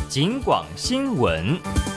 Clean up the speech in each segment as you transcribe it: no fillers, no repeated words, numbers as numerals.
警广新闻。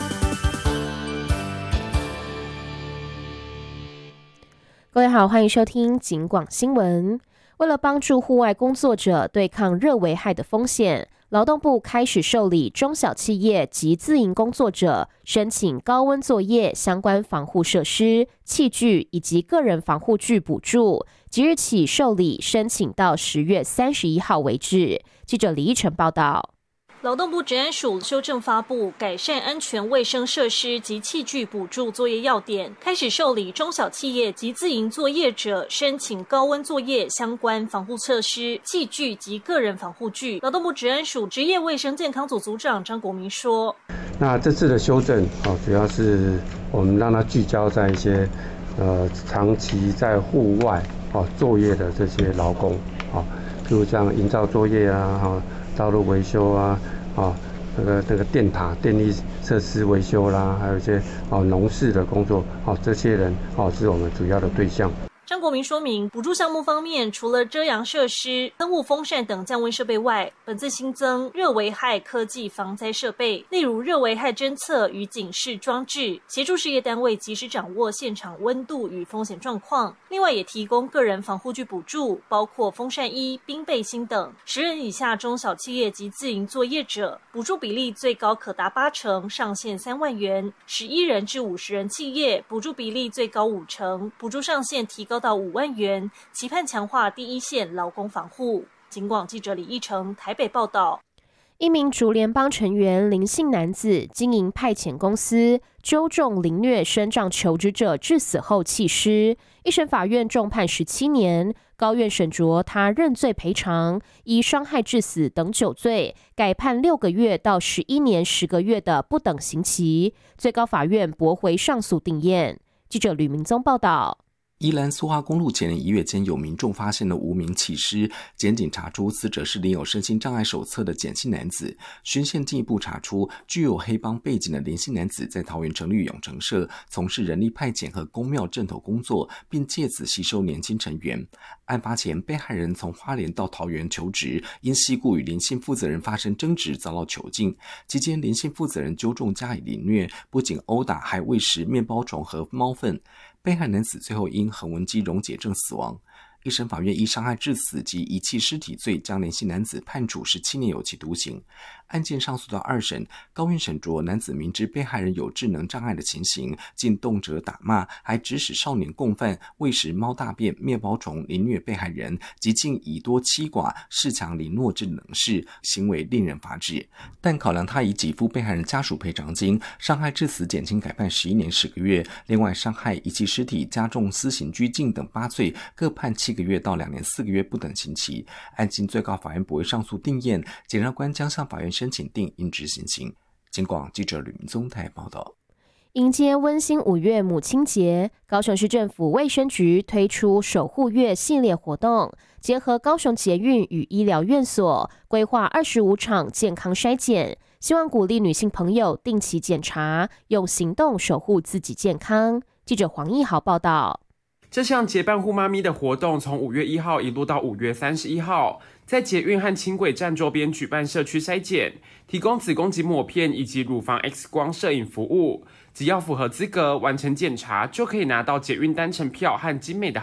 各位好，欢迎收听警广新闻。为了帮助户外工作者对抗热危害的风险，劳动部开始受理中小企业及自营工作者申请高温作业相关防护设施、器具以及个人防护具补助，即日起受理申请到10月31号为止。记者李义成报道。 劳动部职安署修正发布改善安全卫生设施及器具补助作业要点，开始受理中小企业及自营作业者申请高温作业相关防护设施、器具及个人防护具。劳动部职安署职业卫生健康组组长张国民说：“ 那这次的修正主要是我们让它聚焦在一些长期在户外作业的这些劳工譬如像营造作业道路维修那个电塔、电力设施维修啦，还有一些农事的工作这些人是我们主要的对象。” 张国民说明，补助项目方面，除了遮阳设施、喷雾风扇等降温设备外，本次新增热危害科技防灾设备，例如热危害侦测与警示装置，协助事业单位及时掌握现场温度与风险状况。另外也提供个人防护具补助，包括风扇衣、冰背心等。10人以下中小企业及自营作业者，补助比例最高可达80%，上限3万元；11人至50人企业，补助比例最高50%，补助上限提高到5万元，期盼强化第一线劳工防护。警广记者李义成台北报道。 一名竹联帮成员林姓男子经营派遣公司，纠众凌虐身障求职者致死后弃尸，一审法院重判17年，高院审酌他认罪赔偿，依伤害致死等9罪，改判6个月到11年10个月的不等刑期，最高法院驳回上诉定验。记者吕明宗报道。 宜兰苏花公路前年1月间有民众发现了无名弃尸，检警查出死者是领有身心障碍手册的简姓男子。巡线进一步查出具有黑帮背景的林姓男子在桃园成立永成社，从事人力派遣和公庙正头工作，并借此吸收年轻成员。案发前，被害人从花莲到桃园求职，因系故与林姓负责人发生争执，遭到囚禁。期间，林姓负责人纠众加以凌虐，不仅殴打，还喂食面包虫和猫粪。被害男子最后因横纹肌溶解症死亡。一审法院依伤害致死及遗弃尸体罪，将林姓男子判处17年有期徒刑。案件上诉到2审，高院审酌男子明知被害人有智能障碍的情形，竟动辄打骂，还指使少年共犯喂食猫大便、面包虫凌虐被害人，及竟以多欺寡、恃强凌弱之能事，行为令人发指。但考量他已给付被害人家属赔偿金，伤害致死减轻改判11年10个月，另外伤害遗弃尸体、加重私刑拘禁等8罪，各判7个月到2年4个月不等刑期。案经最高法院驳回上诉定验，检察官将向法院申请定应执行刑。警广记者吕明宗台报道。 迎接温馨5月母亲节，高雄市政府卫生局推出守护月系列活动，结合高雄捷运与医疗院所，规划25场健康筛检，希望鼓励女性朋友定期检查，用行动守护自己健康。记者黄义豪报道。 这项结伴护妈咪的活动从5月1号一路到5月31号，在捷运和轻轨站周边举办社区筛检，提供子宫颈抹片以及乳房 X 光摄影服务。只要符合资格完成检查，就可以拿到捷运单程票和精美的